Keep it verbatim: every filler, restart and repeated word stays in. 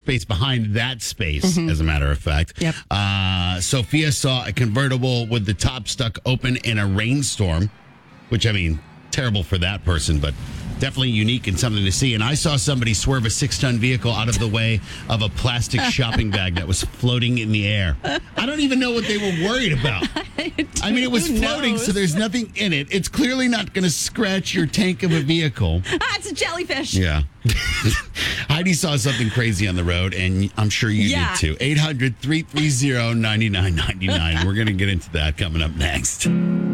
space behind that space, mm-hmm. as a matter of fact. Yep. Uh, Sophia saw a convertible with the top stuck open in a rainstorm, which, I mean, terrible for that person, but definitely unique and something to see. And I saw somebody swerve a six-ton vehicle out of the way of a plastic shopping bag that was floating in the air. I don't even know what they were worried about. I mean, it was floating, so there's nothing in it. It's clearly not going to scratch your tank of a vehicle. Ah, it's a jellyfish. Yeah. Heidi saw something crazy on the road, and I'm sure you yeah. did too. eight hundred, three three zero, nine nine nine nine. We're going to get into that coming up next.